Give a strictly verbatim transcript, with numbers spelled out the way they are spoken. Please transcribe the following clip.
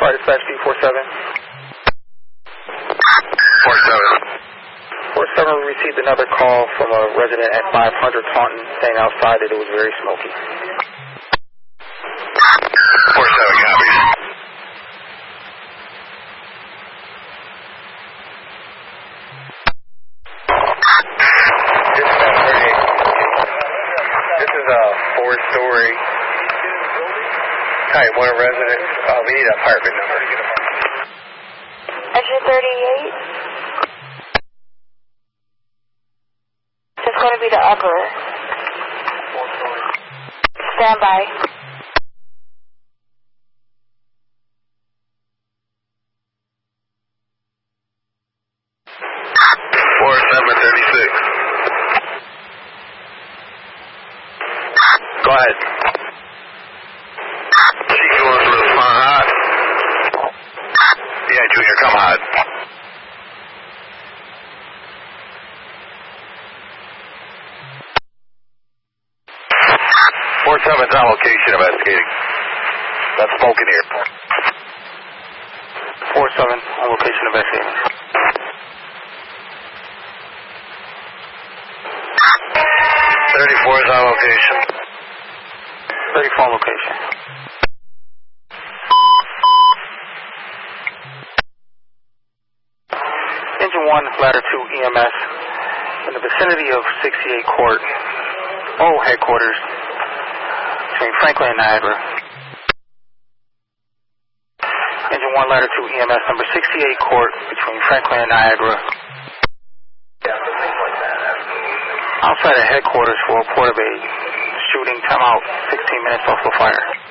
Fire Dispatch B four seven. four seven. four seven received another call from a resident at five hundred Taunton saying outside that it was very smoky. four seven copies. This is a four-story type one residence. Uh, we need an apartment number. Extra thirty-eight. It's going to be the upper. Stand by. four seven thirty-six. Go ahead. Chief, you want to respond hot? Yeah, Junior, come hot. four seven's on location investigating. That's spoken here. four seven on location investigating. thirty-four is on location. thirty-four on location. Engine one, ladder two E M S in the vicinity of sixty-eight Court, O headquarters between Franklin and Niagara. Engine one, ladder two E M S number sixty-eight Court between Franklin and Niagara. Outside of headquarters for a report of a shooting, timeout, sixteen minutes off the fire.